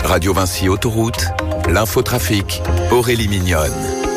Radio Vinci Autoroute, l'infotrafic, Aurélie Mignonne.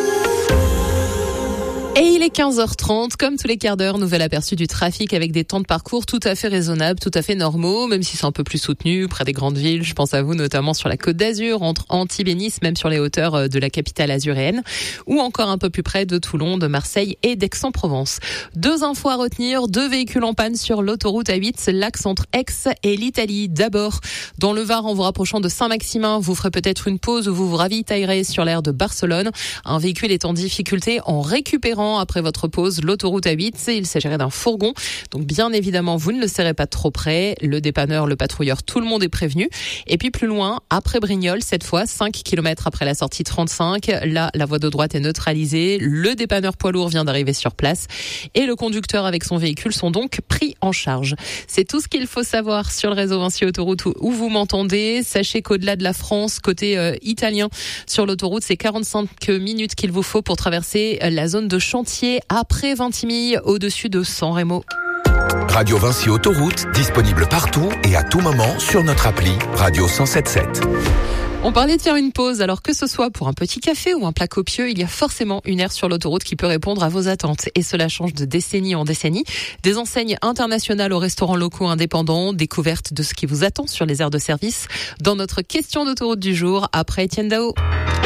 Et il est 15h30, comme tous les quarts d'heure, nouvel aperçu du trafic avec des temps de parcours tout à fait raisonnables, tout à fait normaux, même si c'est un peu plus soutenu près des grandes villes. Je pense à vous notamment sur la Côte d'Azur, entre Antibes et Nice, même sur les hauteurs de la capitale azuréenne, ou encore un peu plus près de Toulon, de Marseille et d'Aix-en-Provence. 2 infos à retenir, 2 véhicules en panne sur l'autoroute A8, l'axe entre Aix et l'Italie. D'abord, dans le Var, en vous rapprochant de Saint-Maximin, vous ferez peut-être une pause où vous vous ravitaillerez sur l'aire de Barcelone. Un véhicule est en difficulté en récupérant après votre pause l'autoroute A8. Il s'agirait d'un fourgon. Donc bien évidemment, vous ne le serrez pas trop près. Le dépanneur, le patrouilleur, tout le monde est prévenu. Et puis plus loin, après Brignoles, cette fois, 5 km après la sortie 35. Là, la voie de droite est neutralisée. Le dépanneur poids lourd vient d'arriver sur place. Et le conducteur avec son véhicule sont donc pris en charge. C'est tout ce qu'il faut savoir sur le réseau Vinci Autoroute où vous m'entendez. Sachez qu'au-delà de la France, côté italien, sur l'autoroute, c'est 45 minutes qu'il vous faut pour traverser la zone de chantier après Vintimille, au-dessus de San Remo. Radio Vinci Autoroute, disponible partout et à tout moment sur notre appli Radio 1077. On parlait de faire une pause, alors que ce soit pour un petit café ou un plat copieux, il y a forcément une aire sur l'autoroute qui peut répondre à vos attentes. Et cela change de décennie en décennie. Des enseignes internationales aux restaurants locaux indépendants, découverte de ce qui vous attend sur les aires de service. Dans notre question d'autoroute du jour, après Etienne Dao.